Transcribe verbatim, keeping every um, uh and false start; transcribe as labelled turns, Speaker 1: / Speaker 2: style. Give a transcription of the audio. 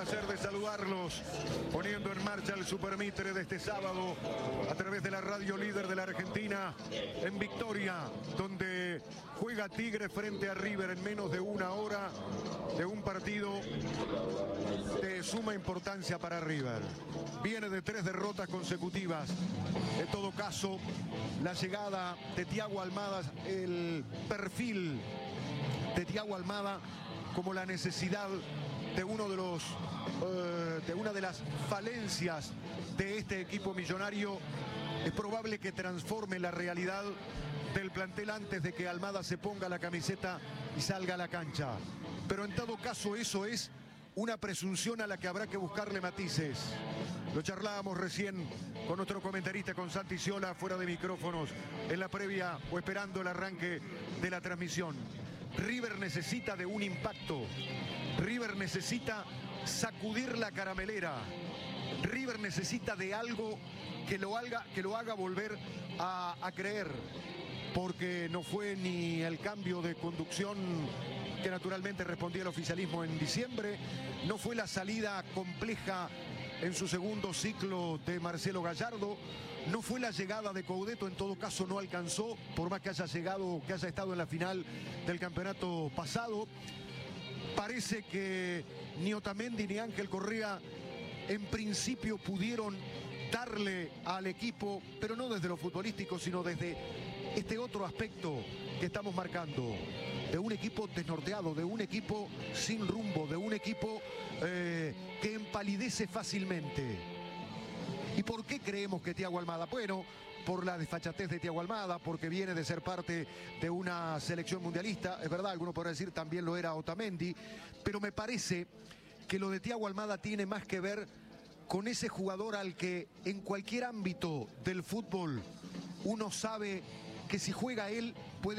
Speaker 1: placer de saludarlos, poniendo en marcha el Supermitre de este sábado a través de la radio líder de la Argentina en Victoria, donde juega Tigre frente a River en menos de una hora de un partido de suma importancia para River. Viene de tres derrotas consecutivas. En todo caso, la llegada de Thiago Almada, el perfil de Thiago Almada como la necesidad de uno de los eh, de una de las falencias de este equipo millonario, es probable que transforme la realidad del plantel antes de que Almada se ponga la camiseta y salga a la cancha. Pero en todo caso eso es una presunción a la que habrá que buscarle matices. Lo charlábamos recién con nuestro comentarista, con Santi Sciolà, fuera de micrófonos, en la previa o esperando el arranque de la transmisión. River necesita de un impacto. River necesita sacudir la caramelera. River necesita de algo que lo haga, que lo haga volver a, a creer. Porque no fue ni el cambio de conducción que naturalmente respondía al oficialismo en diciembre, no fue la salida compleja en su segundo ciclo de Marcelo Gallardo, no fue la llegada de Coudet, en todo caso no alcanzó, por más que haya llegado, que haya estado en la final del campeonato pasado. Parece que ni Otamendi ni Ángel Correa en principio pudieron darle al equipo, pero no desde lo futbolístico, sino desde este otro aspecto que estamos marcando, de un equipo desnorteado, de un equipo sin rumbo, de un equipo eh, que empalidece fácilmente. ¿Y por qué creemos que Thiago Almada? Bueno, por la desfachatez de Thiago Almada, porque viene de ser parte de una selección mundialista. Es verdad, alguno podrá decir también lo era Otamendi, pero me parece que lo de Thiago Almada tiene más que ver con ese jugador al que en cualquier ámbito del fútbol uno sabe que si juega él puede